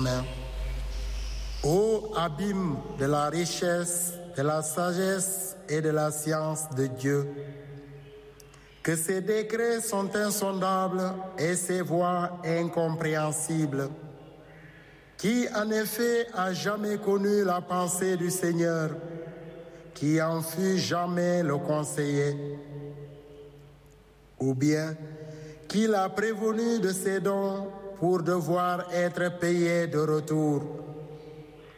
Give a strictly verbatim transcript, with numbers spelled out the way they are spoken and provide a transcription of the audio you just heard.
mains. Ô abîme de la richesse, de la sagesse et de la science de Dieu, que ses décrets sont insondables et ses voies incompréhensibles. Qui en effet a jamais connu la pensée du Seigneur, qui en fut jamais le conseiller? Ou bien, qui l'a prévenu de ses dons pour devoir être payé de retour?